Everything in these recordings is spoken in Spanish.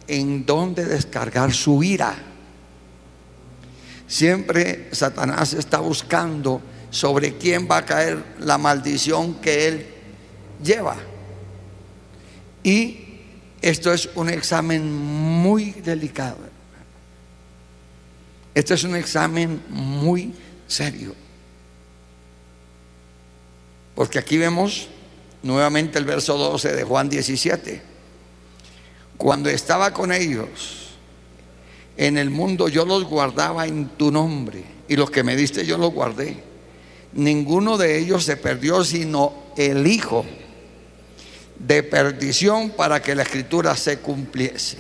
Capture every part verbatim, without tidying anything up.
en dónde descargar su ira. Siempre Satanás está buscando sobre quién va a caer la maldición que él lleva. Y esto es un examen muy delicado. Esto es un examen muy serio. Porque aquí vemos nuevamente el verso doce de Juan diecisiete. Cuando estaba con ellos en el mundo, yo los guardaba en tu nombre, y los que me diste yo los guardé. Ninguno de ellos se perdió, sino el hijo, de perdición, para que la escritura se cumpliese.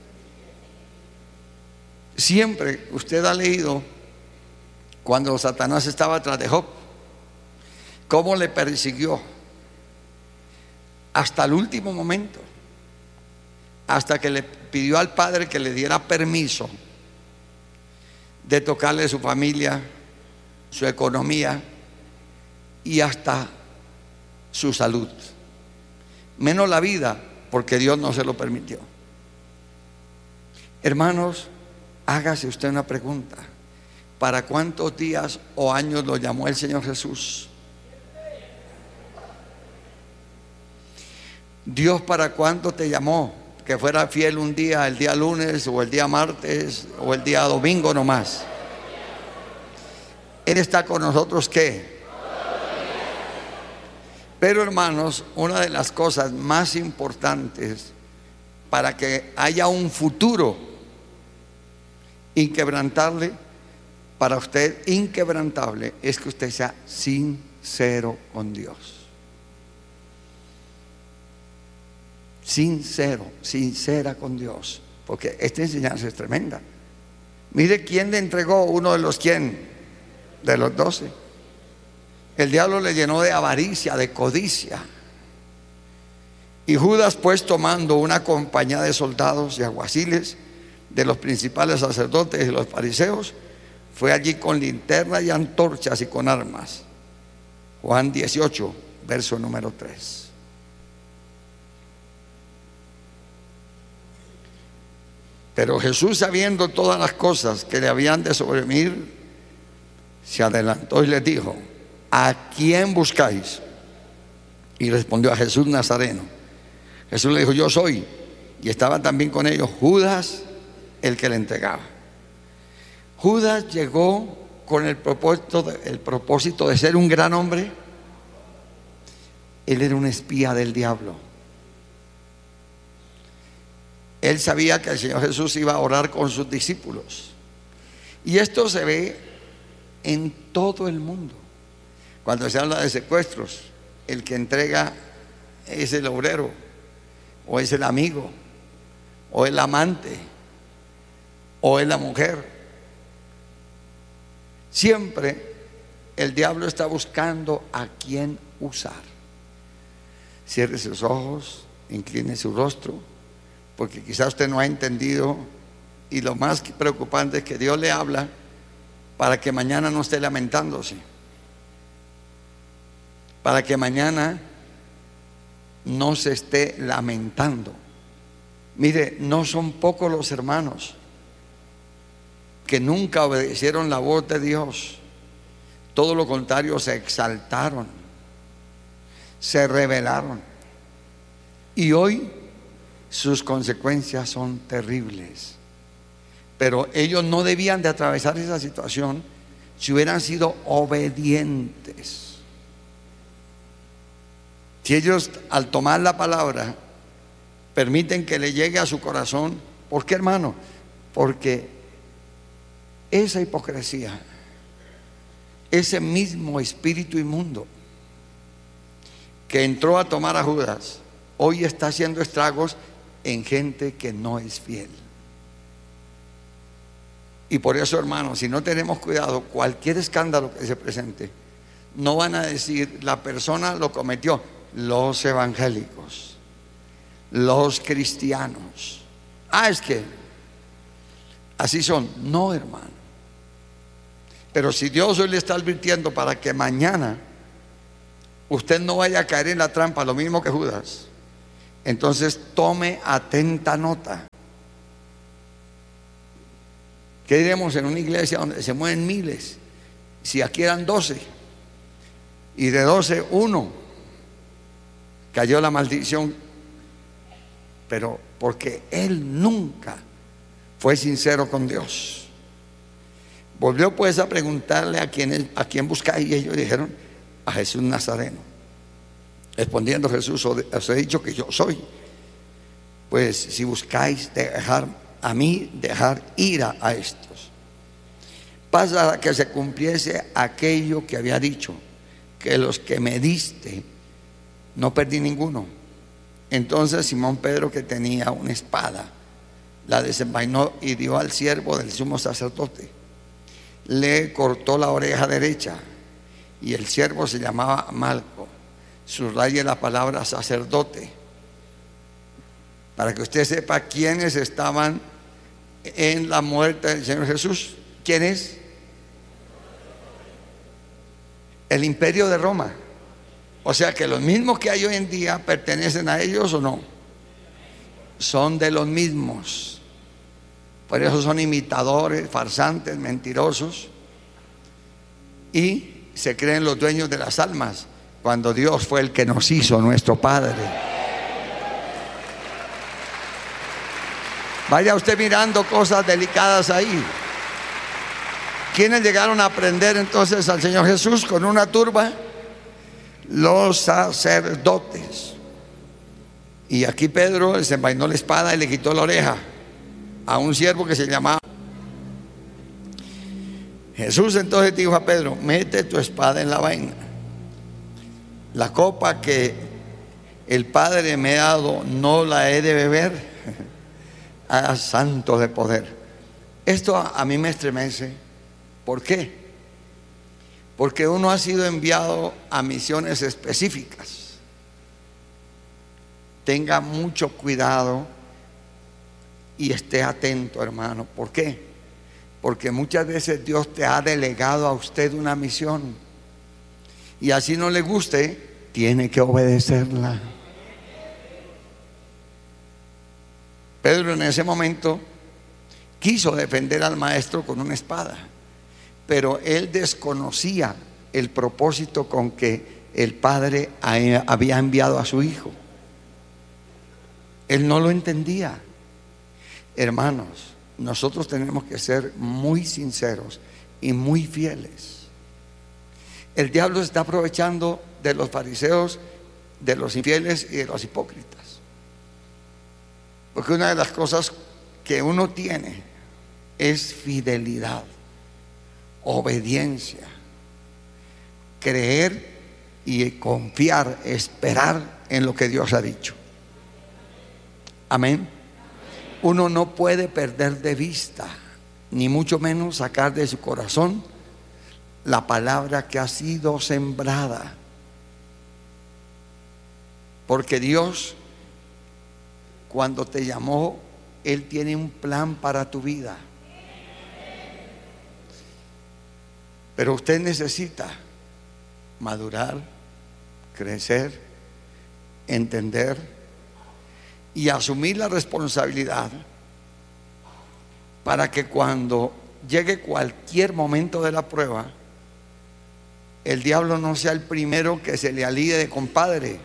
Siempre usted ha leído cuando Satanás estaba tras de Job, cómo le persiguió hasta el último momento, hasta que le pidió al padre que le diera permiso de tocarle su familia, su economía y hasta su salud, menos la vida, porque Dios no se lo permitió. Hermanos, hágase usted una pregunta: ¿para cuántos días o años lo llamó el Señor Jesús? Dios, ¿para cuánto te llamó? Que fuera fiel un día, el día lunes o el día martes o el día domingo nomás. Él está con nosotros, ¿qué? Pero hermanos, una de las cosas más importantes para que haya un futuro inquebrantable, para usted inquebrantable, es que usted sea sincero con Dios. Sincero, sincera con Dios, porque esta enseñanza es tremenda. Mire quién le entregó, uno de los quién, de los doce. El diablo le llenó de avaricia, de codicia. Y Judas, pues, tomando una compañía de soldados y alguaciles de los principales sacerdotes y los fariseos, fue allí con linternas y antorchas y con armas. Juan dieciocho, verso número tres. Pero Jesús, sabiendo todas las cosas que le habían de sobrevenir, se adelantó y les dijo: ¿a quién buscáis? Y respondió: a Jesús Nazareno. Jesús le dijo: yo soy. Y estaba también con ellos Judas, el que le entregaba. Judas llegó con el propósito de, el propósito de ser un gran hombre. Él era un espía del diablo. Él sabía que el Señor Jesús iba a orar con sus discípulos. Y esto se ve en todo el mundo. Cuando se habla de secuestros, el que entrega es el obrero, o es el amigo, o el amante, o es la mujer. Siempre el diablo está buscando a quién usar. Cierre sus ojos, incline su rostro, porque quizás usted no ha entendido, y lo más preocupante es que Dios le habla para que mañana no esté lamentándose, para que mañana no se esté lamentando. Mire, no son pocos los hermanos que nunca obedecieron la voz de Dios. Todo lo contrario, se exaltaron, se rebelaron, y hoy sus consecuencias son terribles. Pero ellos no debían de atravesar esa situación si hubieran sido obedientes. Si ellos, al tomar la palabra, permiten que le llegue a su corazón. ¿Por qué, hermano? Porque esa hipocresía, ese mismo espíritu inmundo que entró a tomar a Judas, hoy está haciendo estragos en gente que no es fiel. Y por eso, hermanos, si no tenemos cuidado, cualquier escándalo que se presente, no van a decir la persona lo cometió. Los evangélicos, los cristianos, ah, es que así son. No, hermano. Pero si Dios hoy le está advirtiendo para que mañana usted no vaya a caer en la trampa, lo mismo que Judas, entonces tome atenta nota. ¿Qué diremos en una iglesia donde se mueven miles? Si aquí eran doce y de doce uno cayó la maldición, pero porque él nunca fue sincero con Dios. Volvió pues a preguntarle a quién, a quién buscáis, y ellos dijeron: a Jesús Nazareno. Respondiendo Jesús: os he dicho que yo soy. Pues si buscáis dejar a mí, dejar ira a estos. Pasa que se cumpliese aquello que había dicho, que los que me diste no perdí ninguno. Entonces Simón Pedro, que tenía una espada, la desenvainó y dio al siervo del sumo sacerdote. Le cortó la oreja derecha, y el siervo se llamaba Malco. Subraye la palabra sacerdote, para que usted sepa quiénes estaban en la muerte del Señor Jesús. ¿Quién es? El imperio de Roma. O sea que los mismos que hay hoy en día pertenecen a ellos, ¿o no? Son de los mismos. Por eso son imitadores, farsantes, mentirosos, y se creen los dueños de las almas, cuando Dios fue el que nos hizo nuestro Padre. Vaya usted mirando cosas delicadas ahí. ¿Quiénes llegaron a aprender entonces al Señor Jesús con una turba? Los sacerdotes. Y aquí Pedro desenvainó la espada y le quitó la oreja a un siervo que se llamaba. Jesús entonces dijo a Pedro: mete tu espada en la vaina. La copa que el Padre me ha dado, ¿no la he de beber? Ah, santo de poder. Esto a, a mí me estremece. ¿Por qué? Porque uno ha sido enviado a misiones específicas. Tenga mucho cuidado y esté atento, hermano. ¿Por qué? Porque muchas veces Dios te ha delegado a usted una misión, y así no le guste, tiene que obedecerla. Pedro en ese momento quiso defender al maestro con una espada, pero él desconocía el propósito con que el Padre había enviado a su Hijo. Él no lo entendía. Hermanos, nosotros tenemos que ser muy sinceros y muy fieles. El diablo se está aprovechando de los fariseos, de los infieles y de los hipócritas. Porque una de las cosas que uno tiene es fidelidad, obediencia, creer y confiar, esperar en lo que Dios ha dicho. Amén. Uno no puede perder de vista, ni mucho menos sacar de su corazón la palabra que ha sido sembrada. Porque Dios, cuando te llamó, Él tiene un plan para tu vida. Pero usted necesita madurar, crecer, entender y asumir la responsabilidad para que cuando llegue cualquier momento de la prueba, el diablo no sea el primero que se le alíe de compadre,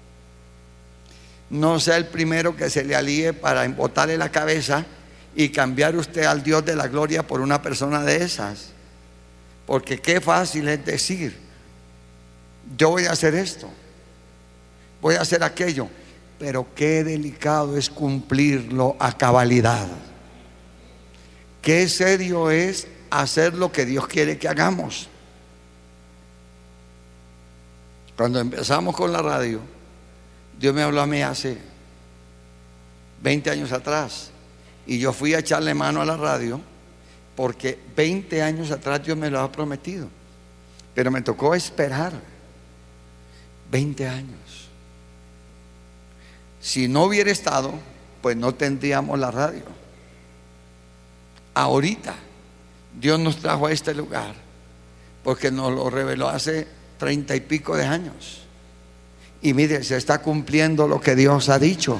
no sea el primero que se le alíe para embotarle la cabeza y cambiar usted al Dios de la gloria por una persona de esas. Porque qué fácil es decir: yo voy a hacer esto, voy a hacer aquello, pero qué delicado es cumplirlo a cabalidad. Qué serio es hacer lo que Dios quiere que hagamos. Cuando empezamos con la radio, Dios me habló a mí hace veinte años atrás, y yo fui a echarle mano a la radio porque veinte años atrás Dios me lo ha prometido, pero me tocó esperar veinte años. Si no hubiera estado, pues no tendríamos la radio. Ahorita Dios nos trajo a este lugar porque nos lo reveló hace treinta y pico de años. Y mire, se está cumpliendo lo que Dios ha dicho.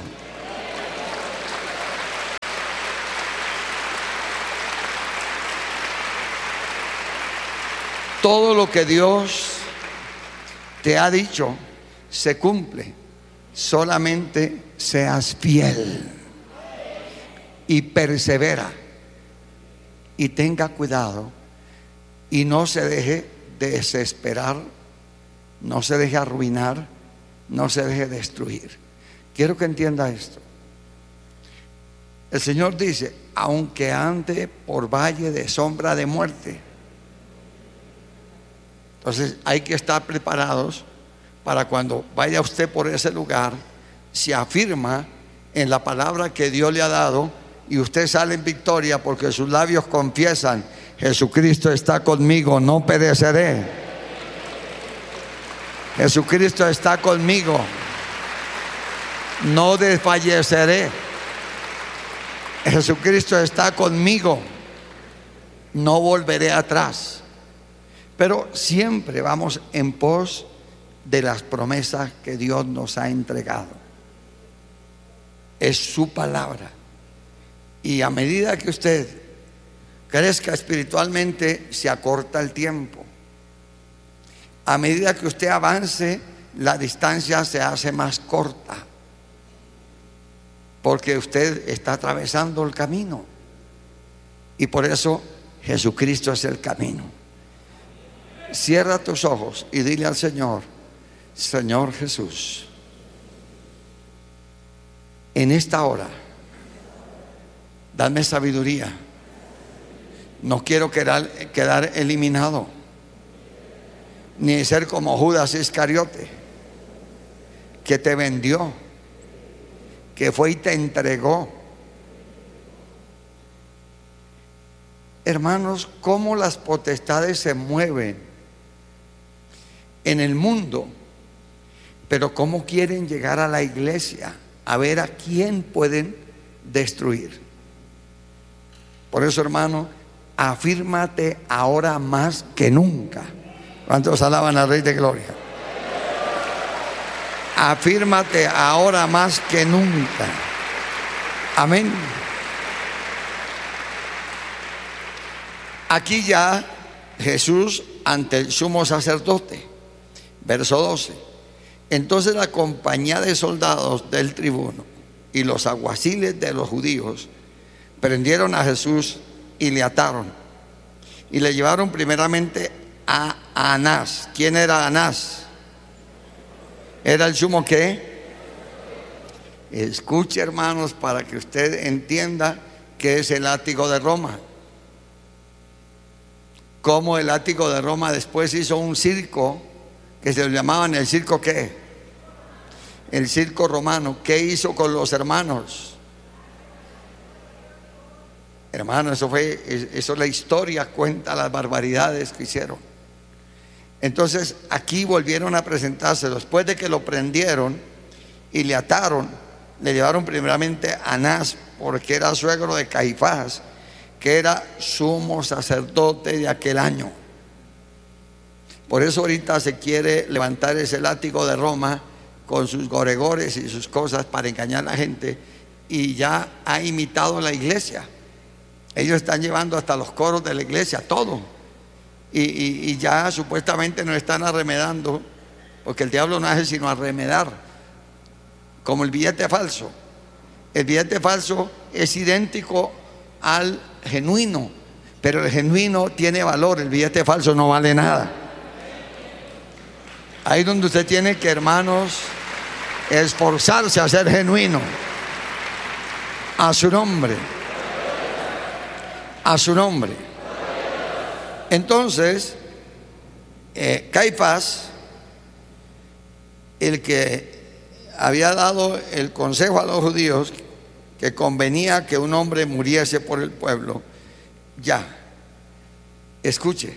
Todo lo que Dios te ha dicho se cumple. Solamente seas fiel y persevera y tenga cuidado y no se deje desesperar, no se deje arruinar, no se deje destruir. Quiero que entienda esto. El Señor dice: aunque ande por valle de sombra de muerte. Entonces hay que estar preparados para cuando vaya usted por ese lugar, se afirma en la palabra que Dios le ha dado y usted sale en victoria, porque sus labios confiesan: Jesucristo está conmigo, no pereceré. Jesucristo está conmigo, no desfalleceré. Jesucristo está conmigo, no volveré atrás. Pero siempre vamos en pos de las promesas que Dios nos ha entregado. Es su palabra. Y a medida que usted crezca espiritualmente, se acorta el tiempo. A medida que usted avance, la distancia se hace más corta, porque usted está atravesando el camino. Y por eso Jesucristo es el camino. Cierra tus ojos y dile al Señor: Señor Jesús, en esta hora dame sabiduría. No quiero quedar, quedar eliminado, ni ser como Judas Iscariote, que te vendió, que fue y te entregó. Hermanos, cómo las potestades se mueven en el mundo, pero cómo quieren llegar a la iglesia a ver a quién pueden destruir. Por eso, hermano, afírmate ahora más que nunca. ¿Cuántos alaban al Rey de Gloria? Afírmate ahora más que nunca. Amén. Aquí ya Jesús ante el sumo sacerdote, verso doce. Entonces la compañía de soldados del tribuno y los alguaciles de los judíos prendieron a Jesús y le ataron y le llevaron primeramente a Anás. ¿Quién era Anás? ¿Era el sumo qué? Escuche, hermanos, para que usted entienda qué es el látigo de Roma. Como el látigo de Roma después hizo un circo que se lo llamaban el circo ¿qué? El circo romano. ¿Qué hizo con los hermanos? Hermano, eso fue, eso la historia cuenta las barbaridades que hicieron. Entonces aquí volvieron a presentarse. Después de que lo prendieron y le ataron, le llevaron primeramente a Anás, porque era suegro de Caifás, que era sumo sacerdote de aquel año. Por eso ahorita se quiere levantar ese látigo de Roma con sus goregores y sus cosas para engañar a la gente, y ya ha imitado la iglesia. Ellos están llevando hasta los coros de la iglesia, todo. Y, y, y ya supuestamente nos están arremedando, porque el diablo no hace sino arremedar, como el billete falso. El billete falso es idéntico al genuino, pero el genuino tiene valor, el billete falso no vale nada. Ahí donde usted tiene que, hermanos, esforzarse a ser genuino. A su nombre. A su nombre. Entonces, eh, Caifás, el que había dado el consejo a los judíos que convenía que un hombre muriese por el pueblo, ya, escuche,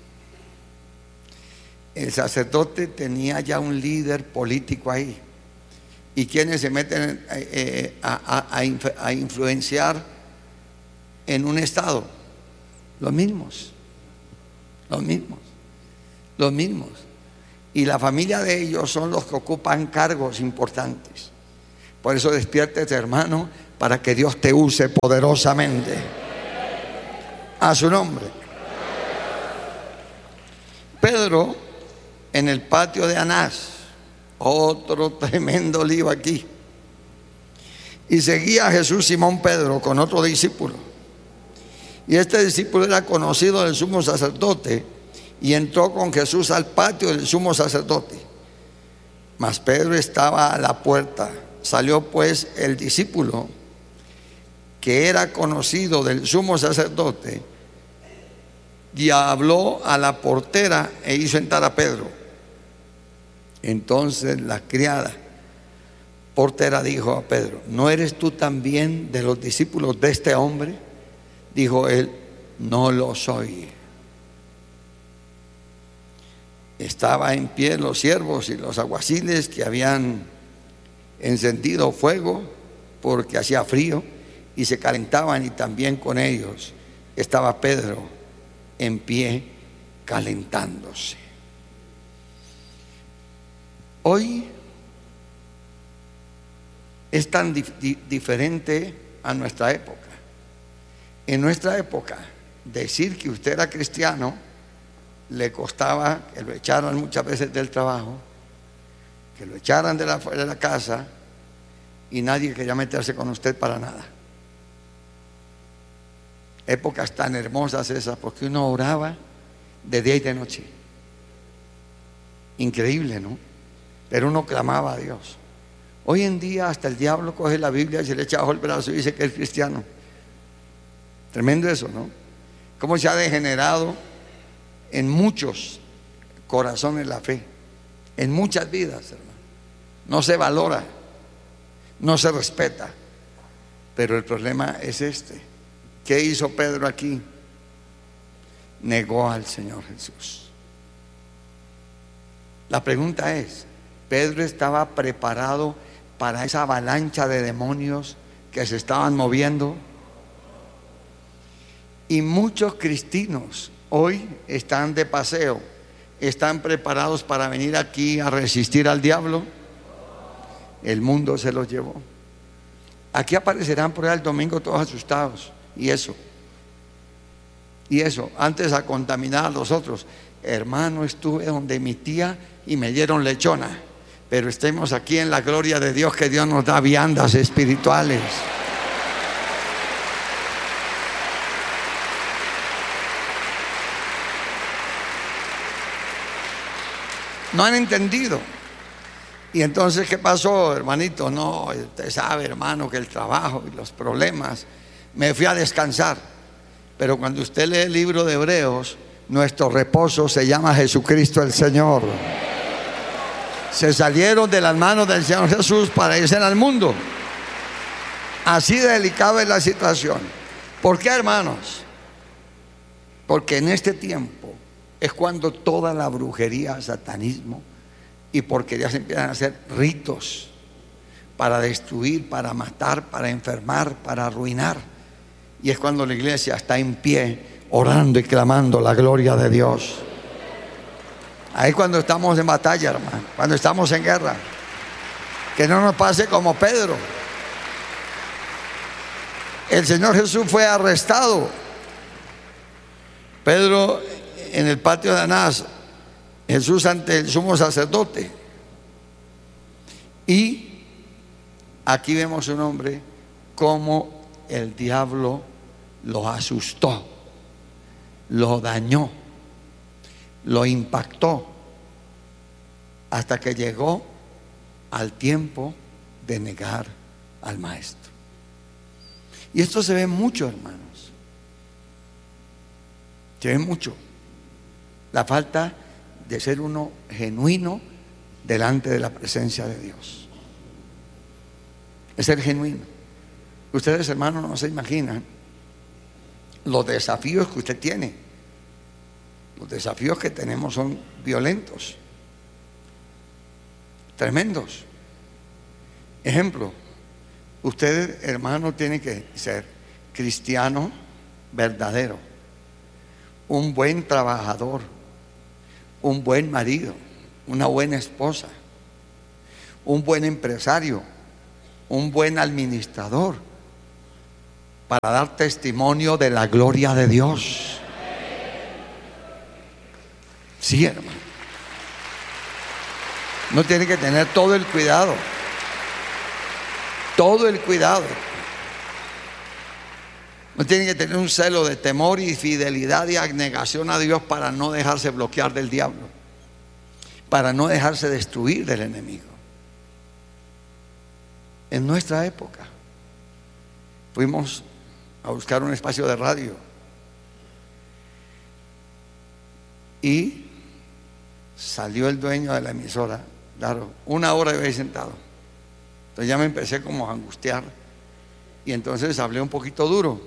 el sacerdote tenía ya un líder político ahí. ¿Y quienes se meten eh, a, a, a influenciar en un estado? Los mismos, los mismos, los mismos. Y la familia de ellos son los que ocupan cargos importantes. Por eso despiértete, hermano, para que Dios te use poderosamente. A su nombre. Pedro en el patio de Anás. Otro tremendo lío aquí. Y seguía a Jesús Simón Pedro con otro discípulo. Y este discípulo era conocido del sumo sacerdote y entró con Jesús al patio del sumo sacerdote. Mas Pedro estaba a la puerta. Salió pues el discípulo, que era conocido del sumo sacerdote, y habló a la portera e hizo entrar a Pedro. Entonces la criada portera dijo a Pedro: ¿no eres tú también de los discípulos de este hombre? Dijo él: no lo soy. Estaba en pie los siervos y los alguaciles que habían encendido fuego porque hacía frío, y se calentaban, y también con ellos estaba Pedro en pie calentándose. Hoy es tan dif di diferente a nuestra época. En nuestra época, decir que usted era cristiano le costaba que lo echaran muchas veces del trabajo, que lo echaran de la, de la casa, y nadie quería meterse con usted para nada. Épocas tan hermosas esas, porque uno oraba de día y de noche. Increíble, ¿no? Pero uno clamaba a Dios. Hoy en día hasta el diablo coge la Biblia y se le echa bajo el brazo y dice que es cristiano. Tremendo eso, ¿no? Cómo se ha degenerado en muchos corazones la fe, en muchas vidas, hermano. No se valora, no se respeta. Pero el problema es este. ¿Qué hizo Pedro aquí? Negó al Señor Jesús. La pregunta es: ¿Pedro estaba preparado para esa avalancha de demonios que se estaban moviendo? Y muchos cristianos hoy están de paseo, están preparados para venir aquí a resistir al diablo. El mundo se los llevó. Aquí aparecerán por ahí el domingo todos asustados. Y eso, y eso, antes a contaminar a los otros. Hermano, estuve donde mi tía y me dieron lechona, pero estemos aquí en la gloria de Dios, que Dios nos da viandas espirituales. No han entendido. Y entonces, ¿qué pasó, hermanito? No, usted sabe, hermano, que el trabajo y los problemas. Me fui a descansar. Pero cuando usted lee el libro de Hebreos, nuestro reposo se llama Jesucristo el Señor. Se salieron de las manos del Señor Jesús para irse al mundo. Así de delicada es la situación. ¿Por qué, hermanos? Porque en este tiempo es cuando toda la brujería, satanismo y porquería se empiezan a hacer ritos para destruir, para matar, para enfermar, para arruinar. Y es cuando la iglesia está en pie orando y clamando la gloria de Dios. Ahí cuando estamos en batalla, hermano, cuando estamos en guerra. Que no nos pase como Pedro. El Señor Jesús fue arrestado. Pedro en el patio de Anás, Jesús ante el sumo sacerdote. Y aquí vemos un hombre como el diablo lo asustó, lo dañó, lo impactó, hasta que llegó al tiempo de negar al maestro. Y esto se ve mucho, hermanos. Se ve mucho. La falta de ser uno genuino delante de la presencia de Dios. Es ser genuino. Ustedes, hermanos, no se imaginan los desafíos que usted tiene. Los desafíos que tenemos son violentos, tremendos. Ejemplo, usted, hermano, tiene que ser cristiano verdadero, un buen trabajador, un buen marido, una buena esposa, un buen empresario, un buen administrador, para dar testimonio de la gloria de Dios. Sí, hermano. No tiene que tener todo el cuidado. Todo el cuidado. No tiene que tener un celo de temor y fidelidad y abnegación a Dios para no dejarse bloquear del diablo, para no dejarse destruir del enemigo. En nuestra época fuimos a buscar un espacio de radio y salió el dueño de la emisora. Claro, una hora iba ahí sentado. Entonces ya me empecé como a angustiar y entonces hablé un poquito duro.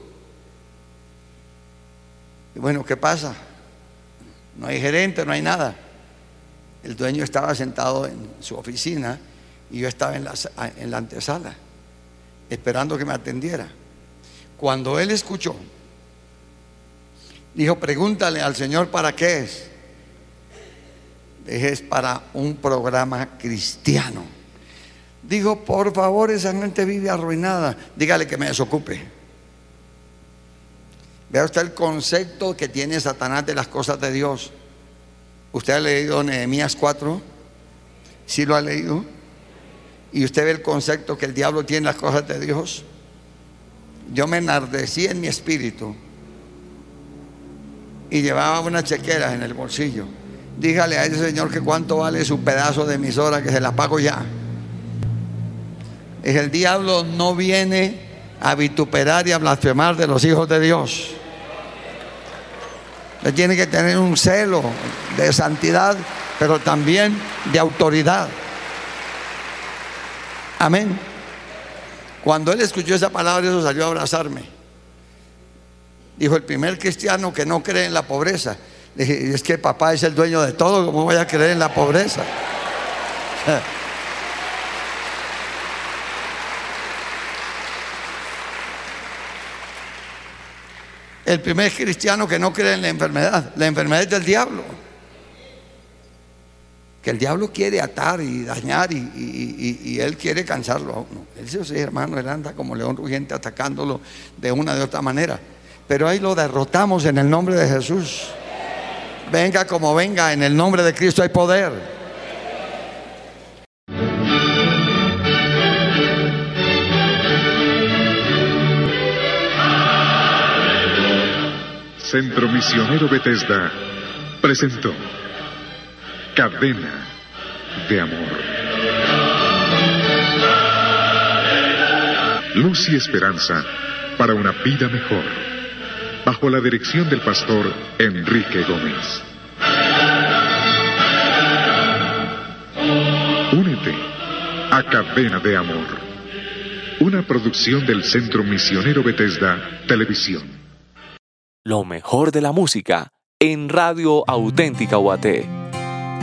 Y bueno, ¿qué pasa? No hay gerente, no hay nada. El dueño estaba sentado en su oficina y yo estaba en la, en la antesala esperando que me atendiera. Cuando él escuchó, dijo: pregúntale al Señor para qué es. Dije: es para un programa cristiano. Dijo: por favor, esa gente vive arruinada, dígale que me desocupe. Vea usted el concepto que tiene Satanás de las cosas de Dios. ¿Usted ha leído Nehemías cuatro? ¿Sí lo ha leído? ¿Y usted ve el concepto que el diablo tiene en las cosas de Dios? Yo me enardecí en mi espíritu y llevaba unas chequeras en el bolsillo. Dígale a ese señor que cuánto vale su pedazo de emisora, que se la pago ya. Es el diablo no viene a vituperar y a blasfemar de los hijos de Dios. Usted tiene que tener un celo de santidad, pero también de autoridad. Amén. Cuando él escuchó esa palabra, eso salió a abrazarme. Dijo: el primer cristiano que no cree en la pobreza. Le dije: es que papá es el dueño de todo, ¿cómo voy a creer en la pobreza? El primer cristiano que no cree en la enfermedad. La enfermedad es del diablo. Que el diablo quiere atar y dañar y, y, y, y él quiere cansarlo a uno. Él sí, sí, hermano, él anda como león rugiente atacándolo de una de otra manera. Pero ahí lo derrotamos en el nombre de Jesús. Venga como venga, en el nombre de Cristo hay poder. Centro Misionero Bethesda presentó Cadena de Amor. Luz y esperanza para una vida mejor, bajo la dirección del pastor Enrique Gómez. Únete a Cadena de Amor, una producción del Centro Misionero Bethesda Televisión. Lo mejor de la música en Radio Auténtica U A T.